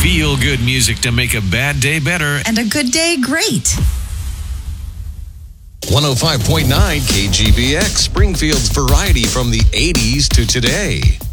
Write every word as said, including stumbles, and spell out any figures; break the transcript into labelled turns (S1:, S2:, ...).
S1: Feel-good music to make a bad day better.
S2: And a good day great.
S3: one oh five point nine K G B X, Springfield's variety from the eighties to today.